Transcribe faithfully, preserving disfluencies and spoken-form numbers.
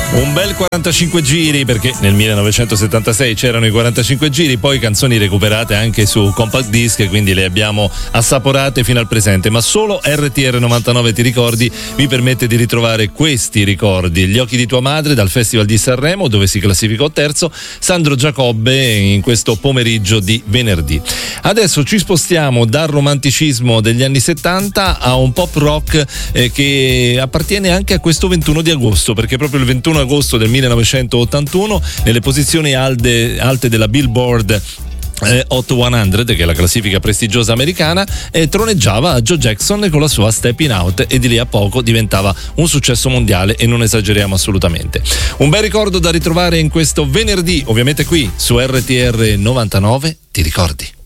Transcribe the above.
Un bel quarantacinque giri, perché nel millenovecentosettantasei c'erano i quarantacinque giri, poi canzoni recuperate anche su compact disc, quindi le abbiamo assaporate fino al presente, ma solo R T R novantanove Ti ricordi vi permette di ritrovare questi ricordi: Gli occhi di tua madre dal Festival di Sanremo, dove si classificò terzo Sandro Giacobbe in questo pomeriggio di venerdì. Adesso ci spostiamo dal romanticismo degli anni settanta a un pop rock eh, che appartiene anche a questo ventuno di agosto, perché proprio il ventuno agosto del millenovecentottantuno nelle posizioni alte, alte della Billboard Eh, Hot cento, che è la classifica prestigiosa americana, e troneggiava Joe Jackson con la sua Stepping Out, e di lì a poco diventava un successo mondiale, e non esageriamo assolutamente. Un bel ricordo da ritrovare in questo venerdì, ovviamente qui su R T R novantanove Ti ricordi.